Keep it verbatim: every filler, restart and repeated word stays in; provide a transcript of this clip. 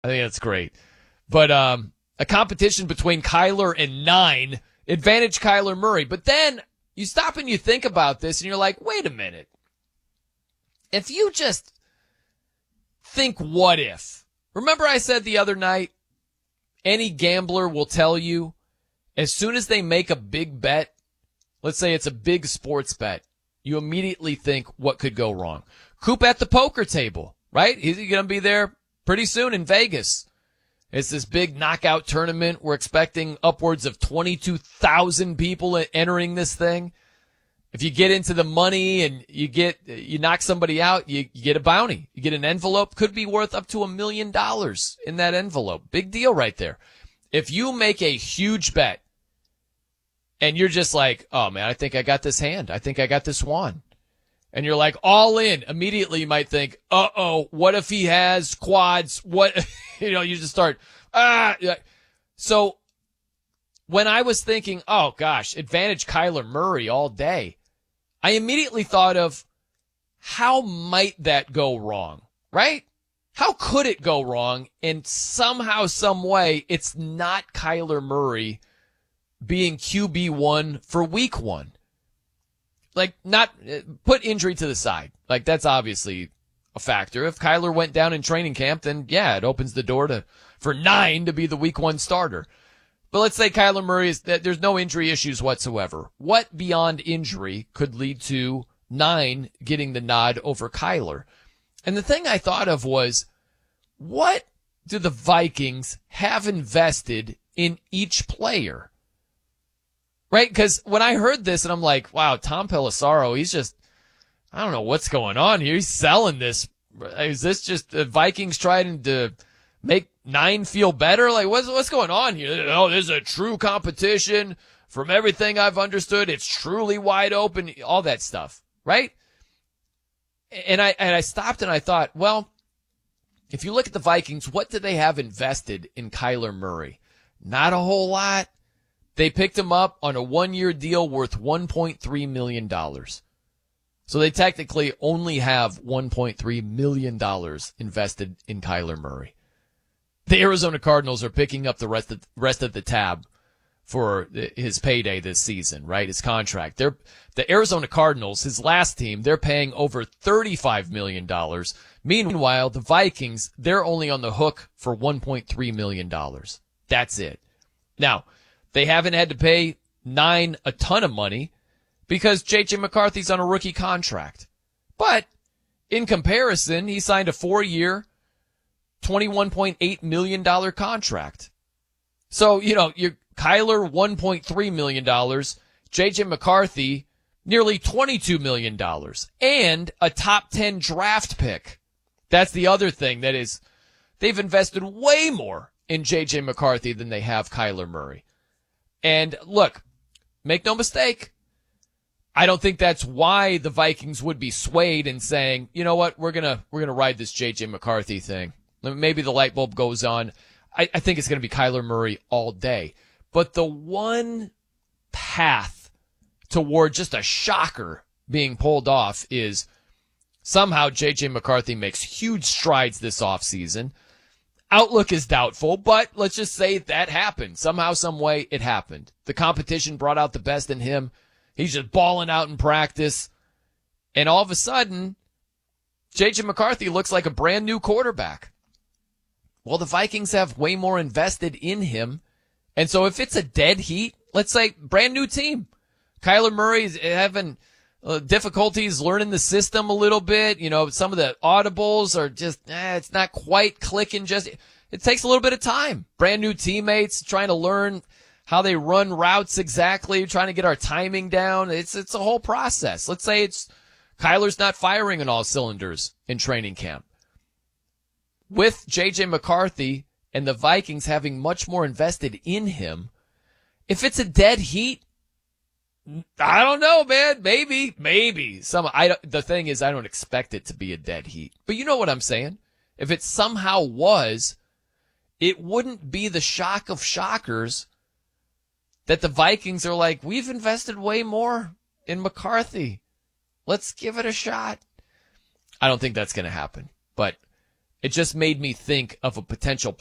I think that's great. But um, a competition between Kyler and nine, advantage Kyler Murray. But then you stop and you think about this and you're like, wait a minute. If you just think what if. Remember I said the other night, any gambler will tell you as soon as they make a big bet, let's say it's a big sports bet, you immediately think what could go wrong. Coop at the poker table, right? He's going to be there pretty soon in Vegas. It's this big knockout tournament. We're expecting upwards of twenty-two thousand people entering this thing. If you get into the money and you get, you knock somebody out, you, you get a bounty. You get an envelope, could be worth up to a million dollars in that envelope. Big deal right there. If you make a huge bet and you're just like, oh man, I think I got this hand. I think I got this one. And you're like all in, immediately you might think, uh-oh, what if he has quads? What, you know, you just start, ah. So when I was thinking, oh gosh, advantage Kyler Murray all day, I immediately thought of how might that go wrong, right? How could it go wrong? And somehow, some way, it's not Kyler Murray being Q B one for week one. Like, not, put injury to the side. Like, that's obviously a factor. If Kyler went down in training camp, then yeah, it opens the door to, for nine to be the week one starter. But let's say Kyler Murray is that there's no injury issues whatsoever. What beyond injury could lead to nine getting the nod over Kyler? And the thing I thought of was, what do the Vikings have invested in each player? Right? Because when I heard this and I'm like, wow, Tom Pelissaro, he's just, I don't know what's going on here. He's selling this. Is this just the Vikings trying to make nine feel better? Like, what's, what's going on here? Oh, this is a true competition. From everything I've understood, it's truly wide open. All that stuff, right? And I, and I stopped and I thought, well, if you look at the Vikings, what do they have invested in Kyler Murray? Not a whole lot. They picked him up on a one-year deal worth one point three million dollars. So they technically only have one point three million dollars invested in Kyler Murray. The Arizona Cardinals are picking up the rest of, rest of the tab for his payday this season, right? His contract. They're, the Arizona Cardinals, his last team, they're paying over thirty-five million dollars. Meanwhile, the Vikings, they're only on the hook for one point three million dollars. That's it. Now, they haven't had to pay nine a ton of money because J J McCarthy's on a rookie contract. But in comparison, he signed a four-year, twenty-one point eight million dollars contract. So, you know, you're Kyler, one point three million dollars, J J McCarthy, nearly twenty-two million dollars, and a top ten draft pick. That's the other thing that is, they've invested way more in J J McCarthy than they have Kyler Murray. And look, make no mistake, I don't think that's why the Vikings would be swayed in saying, you know what, we're gonna, we're gonna ride this J J McCarthy thing. Maybe the light bulb goes on. I, I think it's gonna be Kyler Murray all day. But the one path toward just a shocker being pulled off is somehow J J McCarthy makes huge strides this offseason. Outlook is doubtful, but let's just say that happened. Somehow, some way, it happened. The competition brought out the best in him. He's just balling out in practice. And all of a sudden, J J McCarthy looks like a brand new quarterback. Well, the Vikings have way more invested in him. And so if it's a dead heat, let's say brand new team, Kyler Murray's having uh, difficulties learning the system a little bit. You know, some of the audibles are just, eh, it's not quite clicking. Just, it takes a little bit of time. Brand new teammates trying to learn how they run routes exactly, trying to get our timing down. It's, it's a whole process. Let's say it's Kyler's not firing on all cylinders in training camp. With J J McCarthy and the Vikings having much more invested in him, if it's a dead heat, I don't know, man. Maybe, maybe. Some. I don't, the thing is, I don't expect it to be a dead heat. But you know what I'm saying? If it somehow was, it wouldn't be the shock of shockers that the Vikings are like, we've invested way more in McCarthy. Let's give it a shot. I don't think that's going to happen. But It just made me think of a potential